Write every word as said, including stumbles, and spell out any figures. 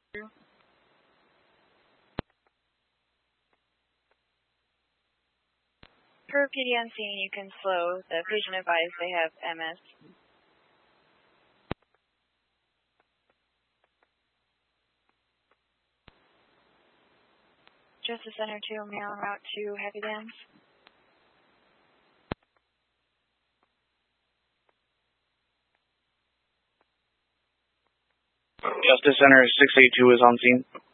Per P D N scene, you can slow. The patient advised they have M S. Justice Center two, mail en route to Happy Dance. Justice Center six eight two is on scene.